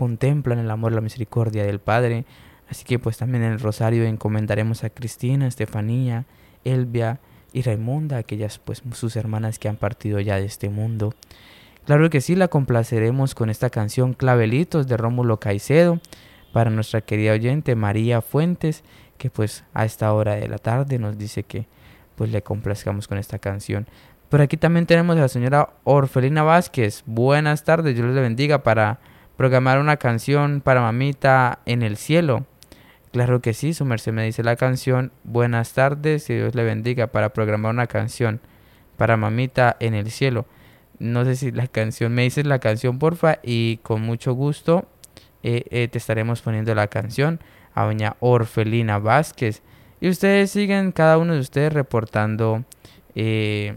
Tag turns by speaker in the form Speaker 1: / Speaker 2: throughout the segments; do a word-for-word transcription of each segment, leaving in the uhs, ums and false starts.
Speaker 1: contemplan el amor, la misericordia del Padre. Así que pues también en el rosario encomendaremos a Cristina, Estefanía, Elvia y Raimunda, aquellas pues sus hermanas que han partido ya de este mundo. Claro que sí, la complaceremos con esta canción Clavelitos de Rómulo Caicedo para nuestra querida oyente María Fuentes, que pues a esta hora de la tarde nos dice que pues le complazcamos con esta canción. Por aquí también tenemos a la señora Orfelina Vázquez. Buenas tardes, Dios les bendiga, para programar una canción para mamita en el cielo. Claro que sí, su merced me dice la canción. Buenas tardes, y Dios le bendiga, para programar una canción para mamita en el cielo. No sé si la canción, me dices la canción porfa y con mucho gusto eh, eh, te estaremos poniendo la canción a doña Orfelina Vázquez. Y ustedes siguen, cada uno de ustedes reportando eh,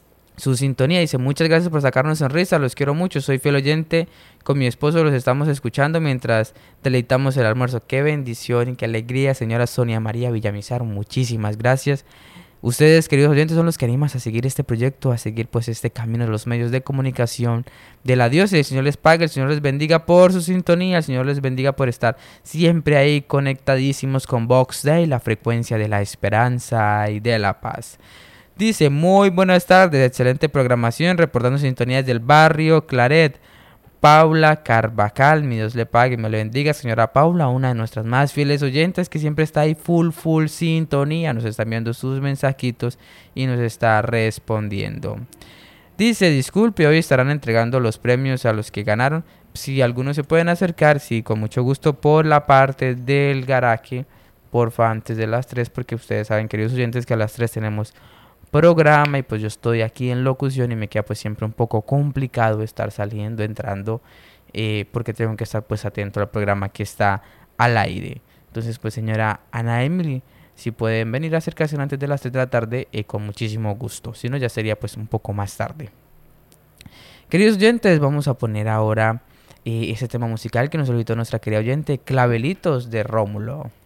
Speaker 1: su sintonía. Dice, muchas gracias por sacarnos sonrisa, los quiero mucho, soy fiel oyente, con mi esposo los estamos escuchando mientras deleitamos el almuerzo. Qué bendición y qué alegría, señora Sonia María Villamizar, muchísimas gracias. Ustedes, queridos oyentes, son los que animan a seguir este proyecto, a seguir pues este camino de los medios de comunicación de la diócesis. El Señor les pague, el Señor les bendiga por su sintonía, el Señor les bendiga por estar siempre ahí conectadísimos con Vox Day, la frecuencia de la esperanza y de la paz. Dice, muy buenas tardes, excelente programación, reportando sintonías del barrio Claret. Paula Carvajal, mi Dios le pague, me le bendiga, señora Paula, una de nuestras más fieles oyentes que siempre está ahí full, full sintonía, nos está enviando sus mensajitos y nos está respondiendo. Dice, disculpe, hoy estarán entregando los premios a los que ganaron. Si algunos se pueden acercar, sí, con mucho gusto por la parte del garaje, porfa, antes de las tres, porque ustedes saben, queridos oyentes, que a las tres tenemos programa y pues yo estoy aquí en locución y me queda pues siempre un poco complicado estar saliendo, entrando, eh, porque tengo que estar pues atento al programa que está al aire. Entonces pues señora Ana Emily, si pueden venir a acercarse antes de las tres de la tarde, eh, con muchísimo gusto, si no ya sería pues un poco más tarde. Queridos oyentes, vamos a poner ahora eh, ese tema musical que nos solicitó nuestra querida oyente, Clavelitos de Rómulo.